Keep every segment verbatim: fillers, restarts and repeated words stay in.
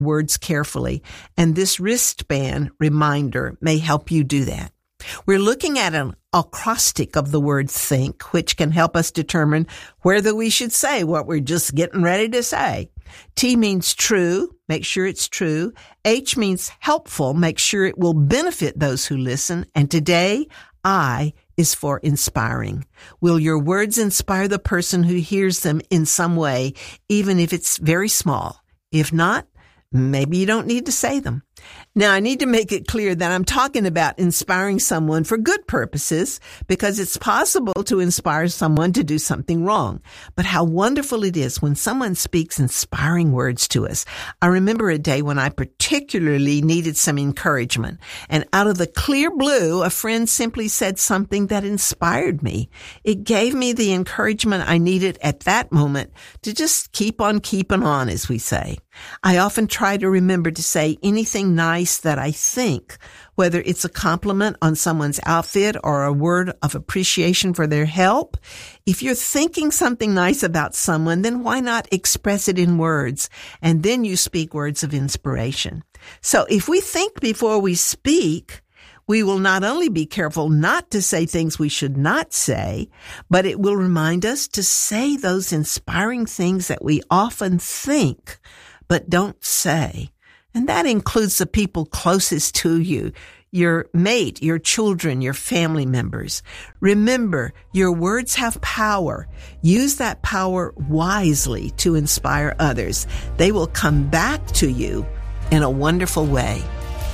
words carefully, and this wristband reminder may help you do that. We're looking at an acrostic of the word think, which can help us determine whether we should say what we're just getting ready to say. T means true, make sure it's true. H means helpful, make sure it will benefit those who listen. And today, I is for inspiring. Will your words inspire the person who hears them in some way, even if it's very small? If not, maybe you don't need to say them. Now, I need to make it clear that I'm talking about inspiring someone for good purposes, because it's possible to inspire someone to do something wrong. But how wonderful it is when someone speaks inspiring words to us. I remember a day when I particularly needed some encouragement, and out of the clear blue, a friend simply said something that inspired me. It gave me the encouragement I needed at that moment to just keep on keeping on, as we say. I often try to remember to say anything nice that I think, whether it's a compliment on someone's outfit or a word of appreciation for their help. If you're thinking something nice about someone, then why not express it in words? And then you speak words of inspiration. So if we think before we speak, we will not only be careful not to say things we should not say, but it will remind us to say those inspiring things that we often think but don't say. And that includes the people closest to you, your mate, your children, your family members. Remember, your words have power. Use that power wisely to inspire others. They will come back to you in a wonderful way.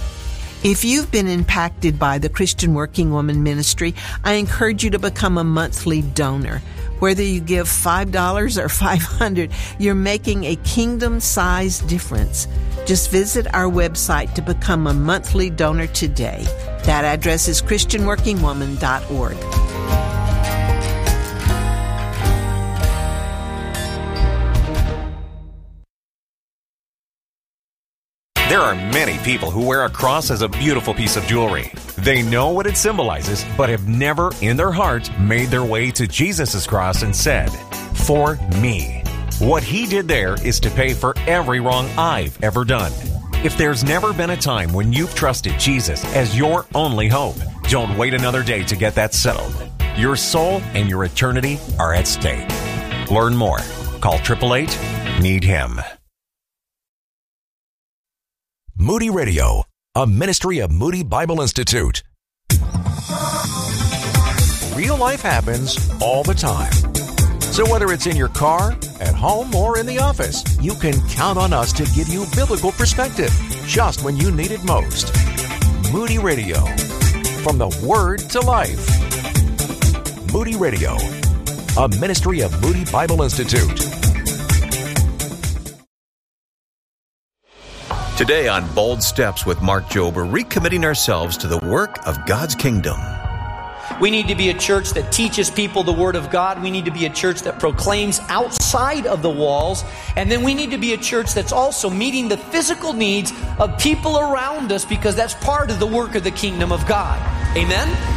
If you've been impacted by the Christian Working Woman Ministry, I encourage you to become a monthly donor. Whether you give five dollars or five hundred dollars, you're making a kingdom-sized difference. Just visit our website to become a monthly donor today. That address is christian working woman dot org. There are many people who wear a cross as a beautiful piece of jewelry. They know what it symbolizes, but have never in their heart made their way to Jesus' cross and said, "For me." What he did there is to pay for every wrong I've ever done. If there's never been a time when you've trusted Jesus as your only hope, don't wait another day to get that settled. Your soul and your eternity are at stake. Learn more. Call eight eight eight, need him. Moody Radio, a ministry of Moody Bible Institute. Real life happens all the time. So whether it's in your car, at home, or in the office, you can count on us to give you biblical perspective just when you need it most. Moody Radio, from the Word to Life. Moody Radio, a ministry of Moody Bible Institute. Today on Bold Steps with Mark Jobe, we're recommitting ourselves to the work of God's kingdom. We need to be a church that teaches people the Word of God. We need to be a church that proclaims outside of the walls. And then we need to be a church that's also meeting the physical needs of people around us, because that's part of the work of the kingdom of God. Amen?